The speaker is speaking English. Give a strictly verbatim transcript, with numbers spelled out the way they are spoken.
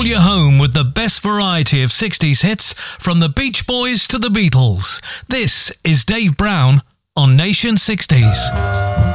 call you home with the best variety of sixties hits from the Beach Boys to the Beatles. This is Dave Brown on Nation sixties.